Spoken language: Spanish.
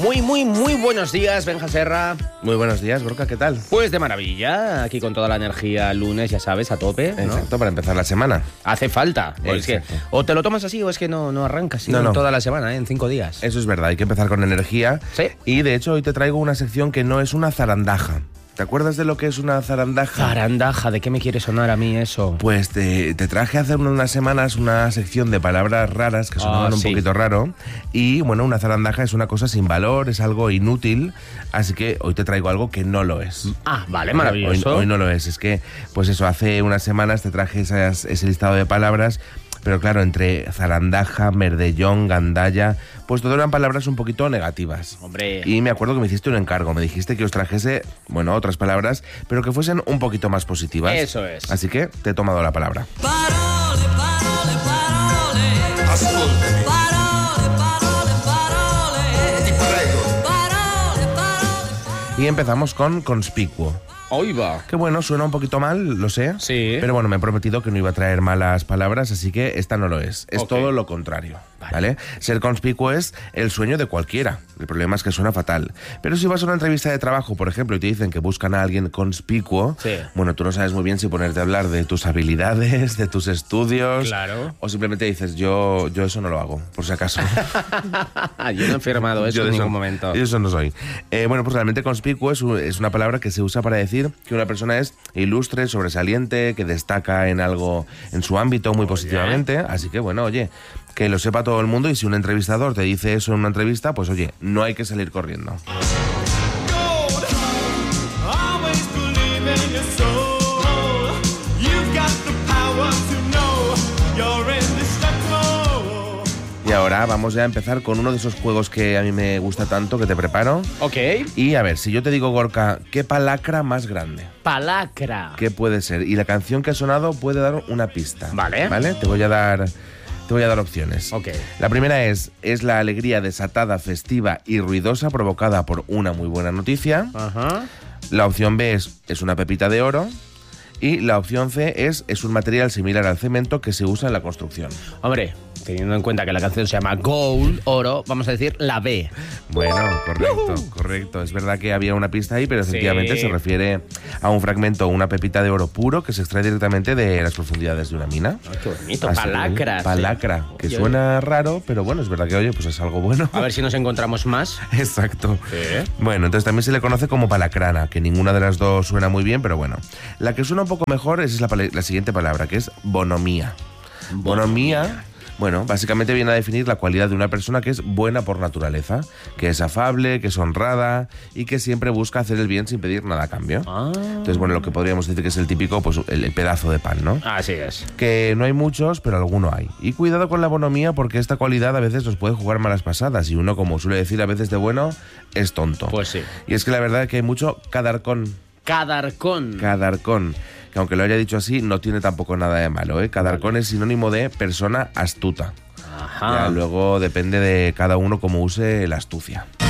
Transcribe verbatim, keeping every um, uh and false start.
Muy, muy, muy buenos días, Benja Serra. Muy buenos días, Gorka, ¿qué tal? Pues de maravilla, aquí con toda la energía lunes, ya sabes, a tope, ¿no? Exacto, para empezar la semana. Hace falta. Es que, o te lo tomas así o es que no, no arrancas no, no. toda la semana, ¿eh? En cinco días. Eso es verdad, hay que empezar con energía. Sí. Y de hecho hoy te traigo una sección que no es una zarandaja. ¿Te acuerdas de lo que es una zarandaja? Zarandaja, ¿de qué me quiere sonar a mí eso? Pues te, te traje hace unas semanas una sección de palabras raras que sonaban oh, un sí. poquito raro. Y bueno, una zarandaja es una cosa sin valor, es algo inútil. Así que hoy te traigo algo que no lo es. Ah, vale, maravilloso. Hoy, hoy no lo es. Es que, pues eso, hace unas semanas te traje esas, ese listado de palabras. Pero claro, entre zarandaja, merdellón, gandalla, pues todo eran palabras un poquito negativas. Hombre. Y me acuerdo que me hiciste un encargo, me dijiste que os trajese, bueno, otras palabras, pero que fuesen un poquito más positivas. Eso es. Así que te he tomado la palabra. Parole, parole, parole. Ascoltami. Parole, parole, parole. Ti prego. Parole, parole. Y empezamos con conspicuo. Hoy va. Que bueno, suena un poquito mal, lo sé. Sí. Pero bueno, me he prometido que no iba a traer malas palabras, así que esta no lo es. Es okay. todo lo contrario. Vale. ¿Vale? Ser conspicuo es el sueño de cualquiera. El problema es que suena fatal. Pero si vas a una entrevista de trabajo, por ejemplo, y te dicen que buscan a alguien conspicuo, sí. bueno, tú no sabes muy bien si ponerte a hablar de tus habilidades, de tus estudios. Claro. O simplemente dices, yo, yo eso no lo hago, por si acaso. Yo no he firmado eso yo en ningún eso, momento. Yo eso no soy. Eh, bueno, pues realmente conspicuo es, es una palabra que se usa para decir que una persona es ilustre, sobresaliente, que destaca en algo en su ámbito muy positivamente. Así que bueno, oye, que lo sepa todo el mundo, y si un entrevistador te dice eso en una entrevista, pues oye, no hay que salir corriendo. Y ahora vamos ya a empezar con uno de esos juegos que a mí me gusta tanto, que te preparo. Ok. Y a ver, si yo te digo, Gorka, ¿qué palacra más grande? Palacra. ¿Qué puede ser? Y la canción que ha sonado puede dar una pista. Vale. ¿Vale? Te voy a dar... Te voy a dar opciones. Ok. La primera es, es la alegría desatada, festiva y ruidosa provocada por una muy buena noticia. Ajá. La opción B es, es una pepita de oro. Y la opción C es, es un material similar al cemento que se usa en la construcción. Hombre, teniendo en cuenta que la canción se llama Gold, oro, vamos a decir la B. Bueno, correcto, uh-huh. correcto. Es verdad que había una pista ahí, pero efectivamente sí. se refiere a un fragmento, una pepita de oro puro que se extrae directamente de las profundidades de una mina. Oh, qué bonito, Así, palacra. Palacra, sí. que Yo... suena raro, pero bueno, es verdad que, oye, pues es algo bueno. A ver si nos encontramos más. Exacto. Sí. Bueno, entonces también se le conoce como palacrana, que ninguna de las dos suena muy bien, pero bueno. La que suena un poco mejor es la, la siguiente palabra, que es bonomía. Bonomía... bonomía. Bueno, básicamente viene a definir la cualidad de una persona que es buena por naturaleza, que es afable, que es honrada y que siempre busca hacer el bien sin pedir nada a cambio. Ah. Entonces, bueno, lo que podríamos decir que es el típico, pues el, el pedazo de pan, ¿no? Así es. Que no hay muchos, pero alguno hay. Y cuidado con la bonomía, porque esta cualidad a veces nos puede jugar malas pasadas y uno, como suele decir a veces de bueno, es tonto. Pues sí. Y es que la verdad es que hay mucho cadarcón. Cadarcón. Cadarcón. Que aunque lo haya dicho así, no tiene tampoco nada de malo, ¿eh? Cadarcón vale. es sinónimo de persona astuta. Ajá. Ya luego depende de cada uno cómo use la astucia.